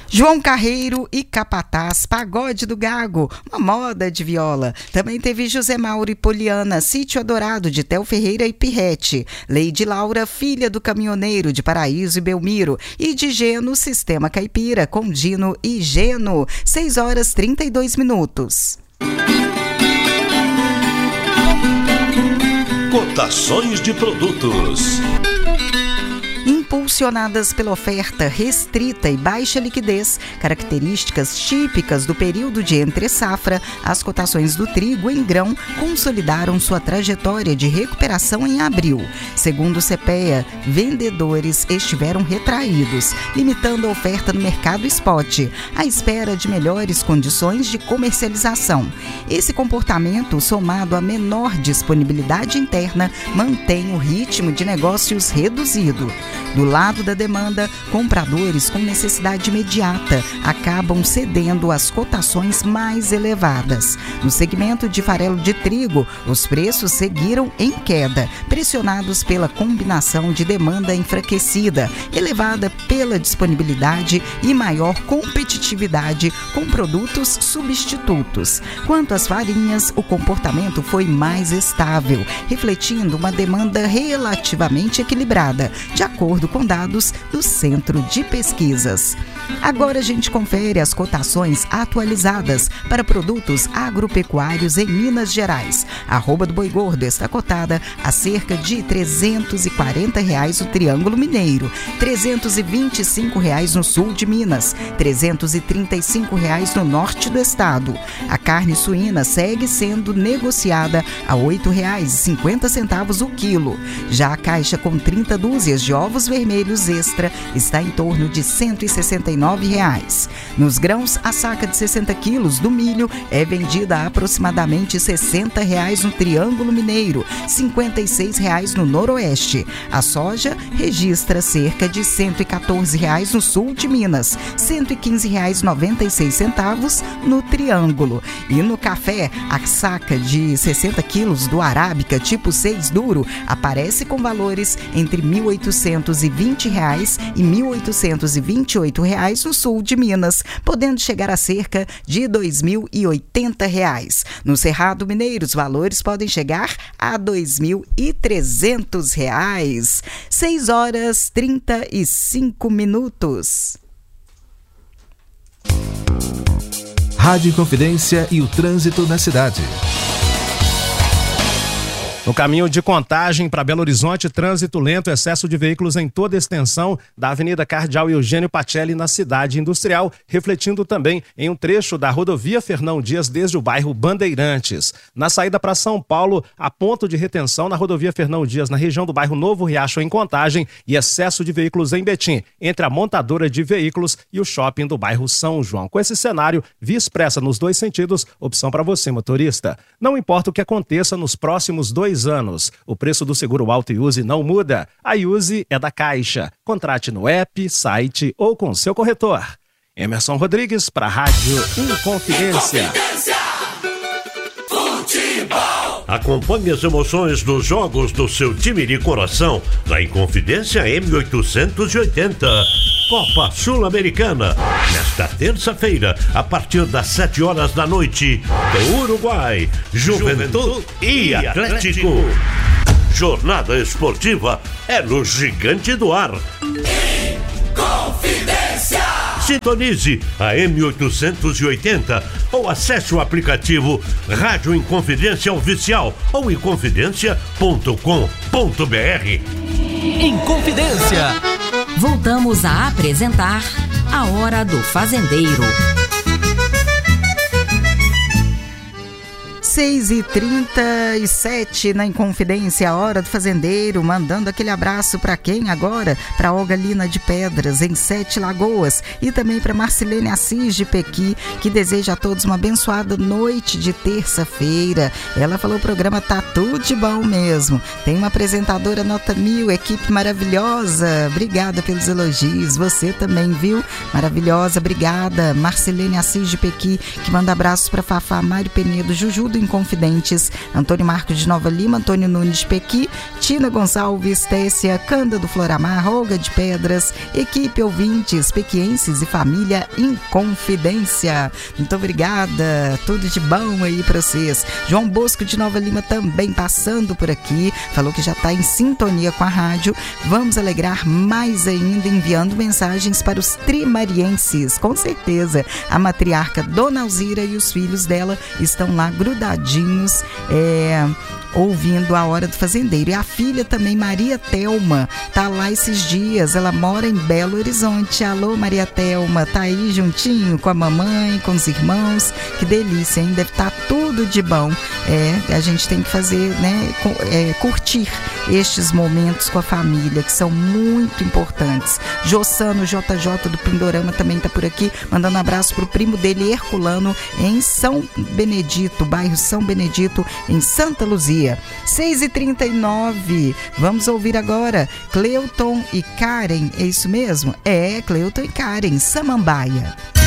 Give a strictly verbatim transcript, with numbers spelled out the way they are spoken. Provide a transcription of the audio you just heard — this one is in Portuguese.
João Carreiro e Capataz, Pagode do Gago, uma moda de viola. Também teve José Mauro e Poliana, Sítio Adorado, de Tel Ferreira e Pirrete. Leide Laura, Filha do Caminhoneiro, de Paraíso e Belmiro. E de Geno, Sistema Caipira, com Dino e Geno. seis horas e trinta e dois minutos. Cotações de produtos. Impulsionadas pela oferta restrita e baixa liquidez, características típicas do período de entre-safra, as cotações do trigo em grão consolidaram sua trajetória de recuperação em abril. Segundo o CEPEA, vendedores estiveram retraídos, limitando a oferta no mercado spot, à espera de melhores condições de comercialização. Esse comportamento, somado à menor disponibilidade interna, mantém o ritmo de negócios reduzido. Do lado da demanda, compradores com necessidade imediata acabam cedendo às cotações mais elevadas. No segmento de farelo de trigo, os preços seguiram em queda, pressionados pela combinação de demanda enfraquecida, elevada pela disponibilidade e maior competitividade com produtos substitutos. Quanto às farinhas, o comportamento foi mais estável, refletindo uma demanda relativamente equilibrada, de acordo com dados do Centro de Pesquisas. Agora a gente confere as cotações atualizadas para produtos agropecuários em Minas Gerais. A arroba do boi gordo está cotada a cerca de trezentos e quarenta reais o triângulo mineiro, trezentos e vinte e cinco reais no sul de Minas, trezentos e trinta e cinco reais no norte do estado. A carne suína segue sendo negociada a oito reais e cinquenta centavos o quilo. Já a caixa com trinta dúzias de ovos vermelhos extra está em torno de cento e sessenta e nove reais. Nos grãos, a saca de sessenta quilos do milho é vendida a aproximadamente sessenta reais no Triângulo Mineiro, cinquenta e seis reais no Noroeste. A soja registra cerca de cento e quatorze reais no sul de Minas, cento e quinze reais e noventa e seis centavos no Triângulo. E no café, a saca de sessenta quilos do Arábica tipo seis duro aparece com valores entre mil oitocentos e vinte reais e mil oitocentos e vinte e oito reais no sul de Minas, podendo chegar a cerca de dois mil e oitenta reais. No Cerrado Mineiro, os valores podem chegar a dois mil e trezentos reais. seis horas e trinta e cinco minutos. Rádio Inconfidência e o trânsito na cidade. No caminho de Contagem para Belo Horizonte, trânsito lento, excesso de veículos em toda a extensão da Avenida Cardeal Eugênio Pacelli na cidade industrial, refletindo também em um trecho da rodovia Fernão Dias desde o bairro Bandeirantes. Na saída para São Paulo, há ponto de retenção na rodovia Fernão Dias na região do bairro Novo Riacho em Contagem e excesso de veículos em Betim, entre a montadora de veículos e o shopping do bairro São João. Com esse cenário, via expressa nos dois sentidos, opção para você, motorista. Não importa o que aconteça nos próximos dois anos. O preço do seguro Auto Use não muda. A Use é da Caixa. Contrate no app, site ou com seu corretor. Emerson Rodrigues para a Rádio Inconfidência. Inconfidência. Futebol. Acompanhe as emoções dos jogos do seu time de coração na Inconfidência M oitocentos e oitenta. Copa Sul-Americana. Nesta terça-feira, a partir das sete horas da noite, do Uruguai, Juventude e Atlético. Jornada esportiva é no Gigante do Ar. Inconfidência. Sintonize a M oitocentos e oitenta ou acesse o aplicativo Rádio Inconfidência Oficial ou inconfidência ponto com ponto br. Inconfidência. Voltamos a apresentar A Hora do Fazendeiro. seis e trinta e sete na Inconfidência, a Hora do Fazendeiro, mandando aquele abraço para quem agora? Para Olga Lina de Pedras, em Sete Lagoas, e também para Marcilene Assis de Pequi, que deseja a todos uma abençoada noite de terça-feira. Ela falou: o programa tá tudo de bom mesmo. Tem uma apresentadora nota mil, equipe maravilhosa. Obrigada pelos elogios. Você também, viu? Maravilhosa, obrigada. Marcilene Assis de Pequi, que manda abraços para Fafá, Mário Penedo, Juju do Inconfidentes, Antônio Marcos de Nova Lima, Antônio Nunes de Pequi, Tina Gonçalves, Tessia, Canda do Floramar, Olga de Pedras, equipe ouvintes, pequienses e família Inconfidência. Muito obrigada, tudo de bom aí para vocês. João Bosco de Nova Lima também passando por aqui, falou que já está em sintonia com a rádio. Vamos alegrar mais ainda enviando mensagens para os trimarienses, com certeza. A matriarca Dona Alzira e os filhos dela estão lá grudadinhos, é... ouvindo a Hora do Fazendeiro. E a filha também, Maria Telma, tá lá esses dias, ela mora em Belo Horizonte. Alô, Maria Telma, tá aí juntinho com a mamãe, com os irmãos, que delícia, hein? Deve estar tudo de bom. É, a gente tem que fazer, né, é, curtir estes momentos com a família, que são muito importantes. Jossano J J do Pindorama também tá por aqui, mandando um abraço pro primo dele, Herculano, em São Benedito, bairro São Benedito, em Santa Luzia. seis e trinta e nove, vamos ouvir agora Cleuton e Karen, é isso mesmo? É, Cleuton e Karen, Samambaia.